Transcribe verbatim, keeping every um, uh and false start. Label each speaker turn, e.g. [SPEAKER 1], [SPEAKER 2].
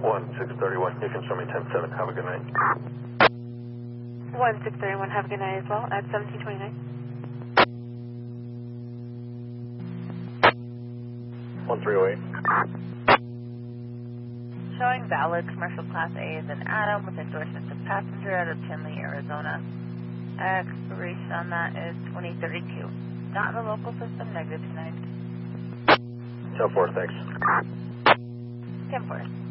[SPEAKER 1] one six thirty-one, you can show me ten seven, have a good night.
[SPEAKER 2] one six thirty-one, have a good night as well, at seventeen twenty-nine.
[SPEAKER 1] one three oh eight.
[SPEAKER 3] Showing valid commercial class A is an Adam with endorsement to passenger out of Tinley, Arizona. Expiration on that is twenty thirty-two. Not in the local system, negative two nine.
[SPEAKER 1] ten four, thanks.
[SPEAKER 3] ten four.